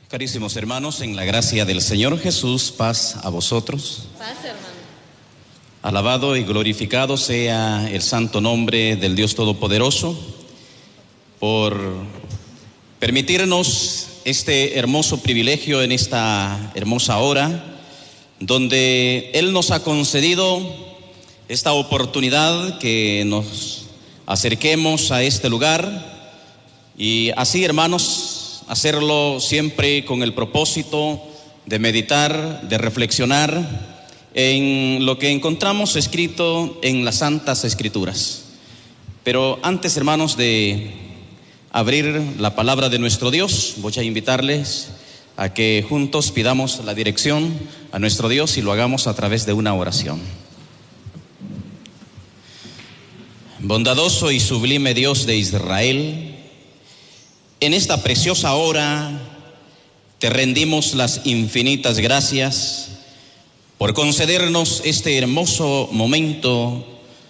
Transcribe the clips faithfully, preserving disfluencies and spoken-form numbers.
Carísimos hermanos, en la gracia del Señor Jesús, paz a vosotros. Paz, hermano. Alabado y glorificado sea el santo nombre del Dios Todopoderoso por permitirnos este hermoso privilegio en esta hermosa hora, donde Él nos ha concedido esta oportunidad que nos acerquemos a este lugar y así, hermanos, hacerlo siempre con el propósito de meditar, de reflexionar en lo que encontramos escrito en las Santas Escrituras. Pero antes, hermanos, de abrir la palabra de nuestro Dios, voy a invitarles a que juntos pidamos la dirección a nuestro Dios y lo hagamos a través de una oración. Bondadoso y sublime Dios de Israel, en esta preciosa hora te rendimos las infinitas gracias por concedernos este hermoso momento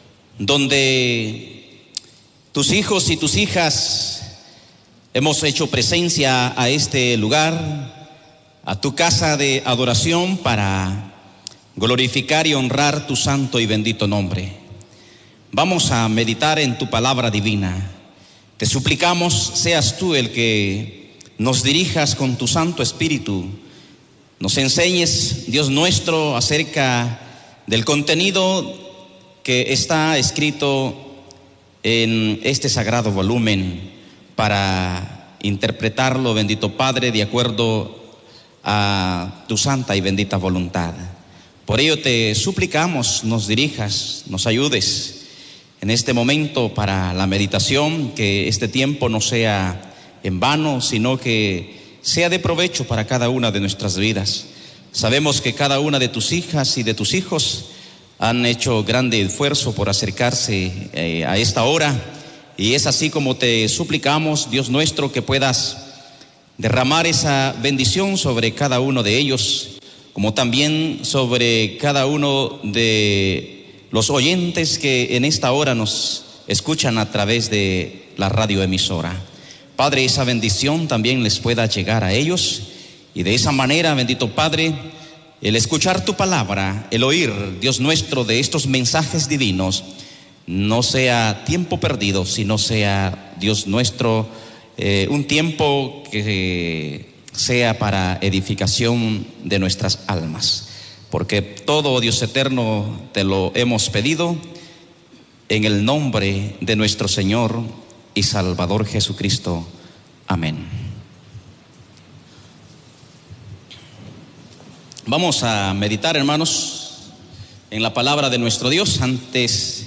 donde tus hijos y tus hijas hemos hecho presencia a este lugar, a tu casa de adoración, para glorificar y honrar tu santo y bendito nombre. Vamos a meditar en tu palabra divina. Te suplicamos seas tú el que nos dirijas con tu Santo Espíritu, nos enseñes, Dios nuestro, acerca del contenido que está escrito en este sagrado volumen para interpretarlo, bendito Padre, de acuerdo a tu santa y bendita voluntad. Por ello te suplicamos, nos dirijas, nos ayudes en este momento para la meditación, que este tiempo no sea en vano, sino que sea de provecho para cada una de nuestras vidas. Sabemos que cada una de tus hijas y de tus hijos han hecho grande esfuerzo por acercarse eh, a esta hora, y es así como te suplicamos, Dios nuestro, que puedas derramar esa bendición sobre cada uno de ellos, como también sobre cada uno de los oyentes que en esta hora nos escuchan a través de la radioemisora. Padre, esa bendición también les pueda llegar a ellos, y de esa manera, bendito Padre, el escuchar tu palabra, el oír, Dios nuestro, de estos mensajes divinos, no sea tiempo perdido, sino sea, Dios nuestro, eh, un tiempo que sea para edificación de nuestras almas. Porque todo, Dios eterno, te lo hemos pedido en el nombre de nuestro Señor y Salvador Jesucristo. Amén. Vamos a meditar, hermanos, en la palabra de nuestro Dios. Antes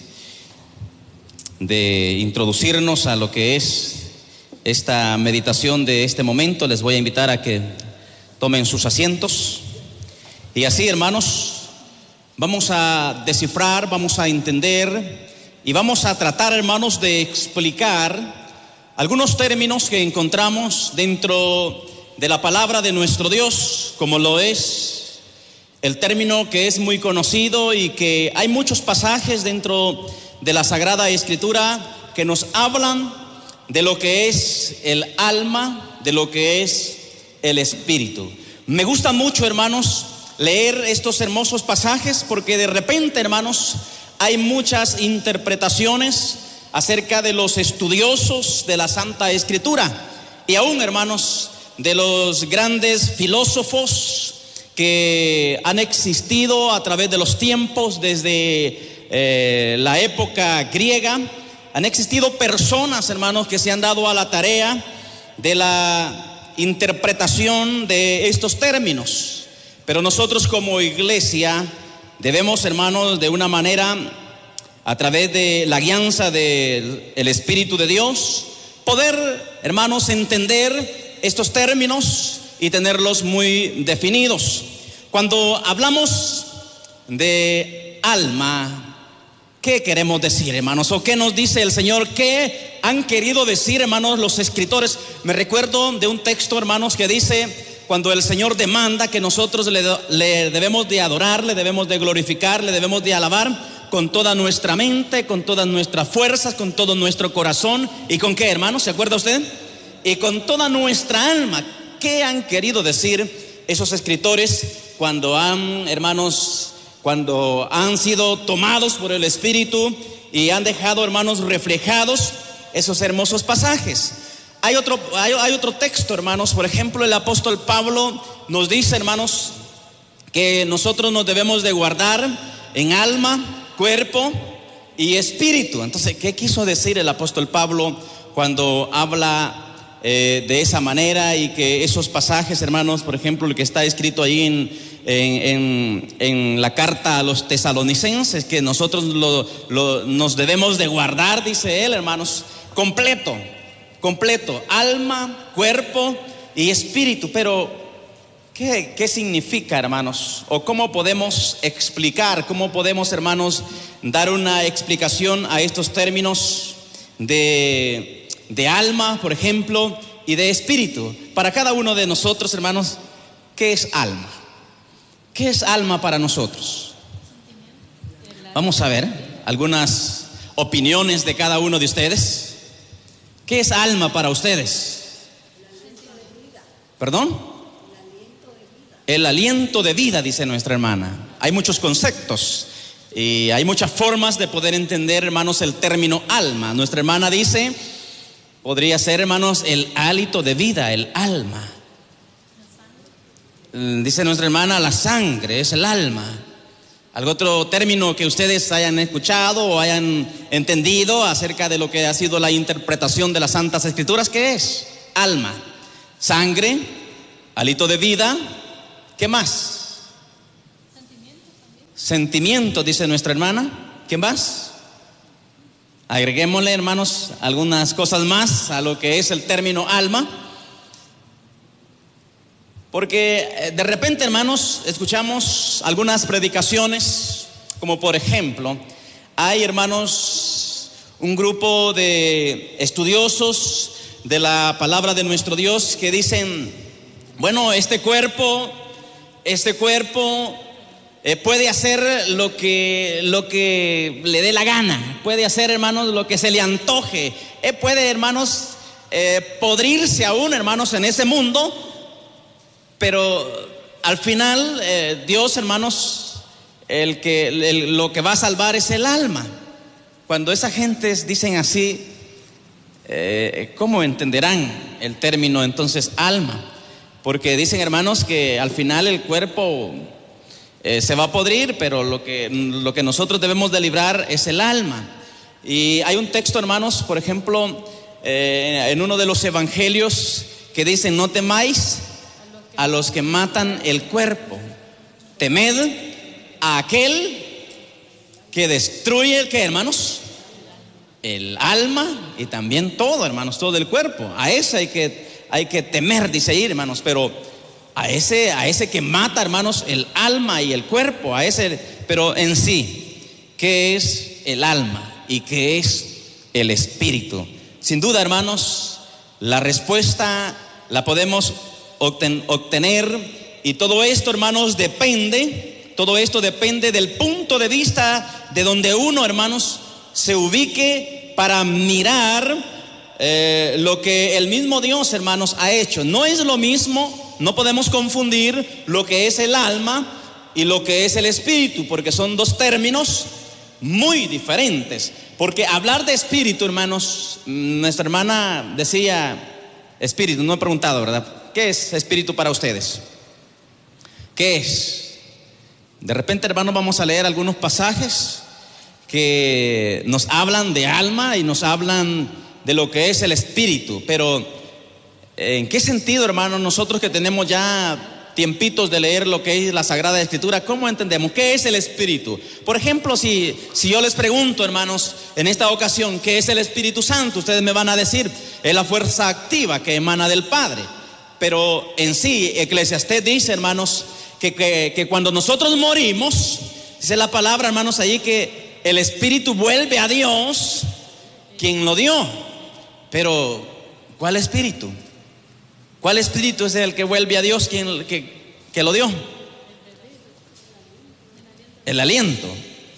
de introducirnos a lo que es esta meditación de este momento, les voy a invitar a que tomen sus asientos. Y así, hermanos, vamos a descifrar, vamos a entender y vamos a tratar, hermanos, de explicar algunos términos que encontramos dentro de la palabra de nuestro Dios, como lo es el término que es muy conocido y que hay muchos pasajes dentro de la Sagrada Escritura que nos hablan de lo que es el alma, de lo que es el espíritu. Me gusta mucho, hermanos, leer estos hermosos pasajes, porque de repente, hermanos, hay muchas interpretaciones acerca de los estudiosos de la Santa Escritura, y aún, hermanos, de los grandes filósofos que han existido a través de los tiempos, desde eh, la época griega. Han existido personas, hermanos, que se han dado a la tarea de la interpretación de estos términos. Pero nosotros como iglesia debemos, hermanos, de una manera, a través de la guianza del Espíritu de Dios, poder, hermanos, entender estos términos y tenerlos muy definidos. Cuando hablamos de alma, ¿qué queremos decir, hermanos? ¿O qué nos dice el Señor? ¿Qué han querido decir, hermanos, los escritores? Me recuerdo de un texto, hermanos, que dice: cuando el Señor demanda que nosotros le, le debemos de adorar, le debemos de glorificar, le debemos de alabar con toda nuestra mente, con todas nuestras fuerzas, con todo nuestro corazón. ¿Y con qué, hermanos? ¿Se acuerda usted? Y con toda nuestra alma. ¿qué han querido decir esos escritores cuando han, hermanos, cuando han sido tomados por el Espíritu y han dejado, hermanos, reflejados esos hermosos pasajes? Hay otro, hay, hay otro texto, hermanos. Por ejemplo, el apóstol Pablo nos dice, hermanos, que nosotros nos debemos de guardar en alma, cuerpo y espíritu. Entonces, ¿qué quiso decir el apóstol Pablo cuando habla eh, de esa manera? Y que esos pasajes, hermanos, por ejemplo, el que está escrito ahí en, en, en, en la carta a los tesalonicenses, que nosotros lo, lo, nos debemos de guardar, dice él, hermanos, completo, completo, alma, cuerpo y espíritu. Pero ¿Qué, ¿qué significa, hermanos? ¿O cómo podemos explicar, cómo podemos, hermanos, dar una explicación a estos términos de, de alma, por ejemplo, y de espíritu? Para cada uno de nosotros, hermanos, ¿qué es alma? ¿Qué es alma para nosotros? Vamos a ver algunas opiniones de cada uno de ustedes. ¿Qué es alma para ustedes? ¿Perdón? El aliento de vida, dice nuestra hermana. Hay muchos conceptos y hay muchas formas de poder entender, hermanos, el término alma. Nuestra hermana dice, podría ser, hermanos, el hálito de vida, el alma. Dice nuestra hermana, la sangre es el alma. ¿Algún otro término que ustedes hayan escuchado o hayan entendido acerca de lo que ha sido la interpretación de las Santas Escrituras? ¿Qué es? Alma, sangre, hálito de vida. ¿Qué más? Sentimiento también. Sentimiento, dice nuestra hermana. ¿Qué más? Agreguémosle, hermanos, algunas cosas más a lo que es el término alma. Porque de repente, hermanos, escuchamos algunas predicaciones, como por ejemplo, hay, hermanos, un grupo de estudiosos de la palabra de nuestro Dios que dicen, bueno, este cuerpo... Este cuerpo eh, puede hacer lo que, lo que le dé la gana, puede hacer, hermanos, lo que se le antoje, eh, puede, hermanos, eh, podrirse aún, hermanos, en ese mundo, pero al final eh, Dios, hermanos, el que, el, lo que va a salvar es el alma. Cuando esas gentes dicen así, eh, ¿cómo entenderán el término entonces alma? Porque dicen, hermanos, que al final el cuerpo eh, se va a podrir, pero lo que, lo que nosotros debemos de librar es el alma. Y hay un texto, hermanos, por ejemplo, eh, en uno de los evangelios que dice, no temáis a los que matan el cuerpo, temed a aquel que destruye, ¿qué, hermanos? El alma y también todo, hermanos, todo el cuerpo. A ese hay que... Hay que temer, dice ahí, hermanos, pero a ese, a ese que mata, hermanos, el alma y el cuerpo, a ese, pero en sí, ¿qué es el alma y qué es el espíritu? Sin duda, hermanos, la respuesta la podemos obtener y todo esto, hermanos, depende, todo esto depende del punto de vista de donde uno, hermanos, se ubique para mirar Eh, lo que el mismo Dios, hermanos, ha hecho. No es lo mismo, no podemos confundir lo que es el alma y lo que es el espíritu, porque son dos términos muy diferentes. Porque hablar de espíritu, hermanos, nuestra hermana decía espíritu, no he preguntado, ¿verdad? ¿Qué es espíritu para ustedes? ¿Qué es? De repente, hermanos, vamos a leer algunos pasajes que nos hablan de alma y nos hablan de lo que es el espíritu, pero ¿en qué sentido, hermanos, nosotros que tenemos ya tiempitos de leer lo que es la Sagrada Escritura, cómo entendemos qué es el espíritu? Por ejemplo, si, si yo les pregunto, hermanos, en esta ocasión, ¿qué es el Espíritu Santo? Ustedes me van a decir, es la fuerza activa que emana del Padre. Pero en sí, Eclesiastés dice, hermanos, que, que, que cuando nosotros morimos, dice la palabra, hermanos, allí que el espíritu vuelve a Dios, quien lo dio. Pero, ¿cuál espíritu? ¿Cuál espíritu es el que vuelve a Dios, quien que, que lo dio? El aliento.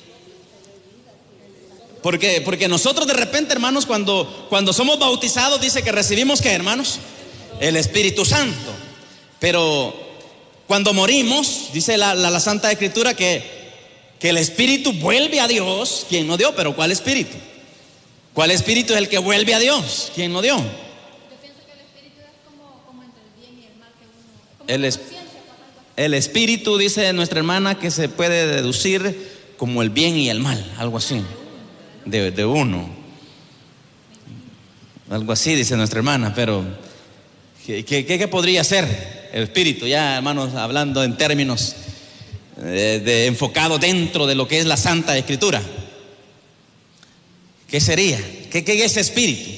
Porque, porque nosotros de repente, hermanos, cuando, cuando somos bautizados, dice que recibimos, ¿qué, hermanos? El Espíritu Santo. Pero cuando morimos, dice la, la, la Santa Escritura que, que el espíritu vuelve a Dios, quien no dio. Pero ¿cuál espíritu? ¿Cuál espíritu es el que vuelve a Dios? ¿Quién no dio? Yo pienso que el espíritu es como, como entre el bien y el mal, que uno, como El, es, conciencia, pues, algo así. el espíritu, dice nuestra hermana, que se puede deducir como el bien y el mal, algo así, de, de uno. Algo así dice nuestra hermana, pero ¿qué, qué, qué podría ser el espíritu? Ya, hermanos, hablando en términos de, de enfocado dentro de lo que es la Santa Escritura. ¿Qué sería? ¿Qué, qué es espíritu?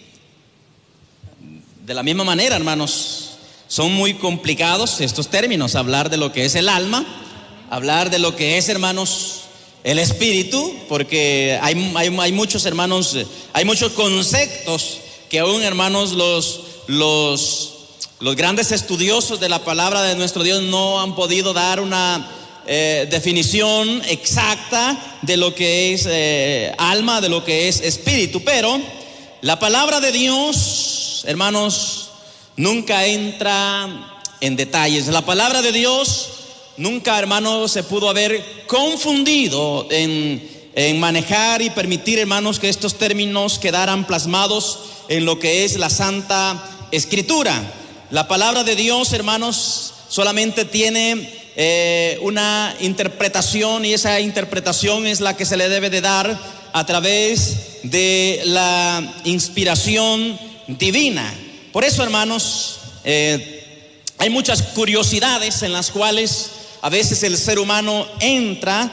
De la misma manera, hermanos, son muy complicados estos términos. Hablar de lo que es el alma, hablar de lo que es, hermanos, el espíritu, porque hay, hay, hay muchos, hermanos, hay muchos conceptos que aún, hermanos, los, los, los grandes estudiosos de la palabra de nuestro Dios no han podido dar una Eh, definición exacta de lo que es eh, alma, de lo que es espíritu. Pero la palabra de Dios, hermanos, nunca entra en detalles. La palabra de Dios nunca, hermanos, se pudo haber confundido en, en manejar y permitir, hermanos, que estos términos quedaran plasmados en lo que es la Santa Escritura. La palabra de Dios, hermanos, solamente tiene Eh, una interpretación, y esa interpretación es la que se le debe de dar a través de la inspiración divina. Por eso, hermanos, eh, hay muchas curiosidades en las cuales a veces el ser humano entra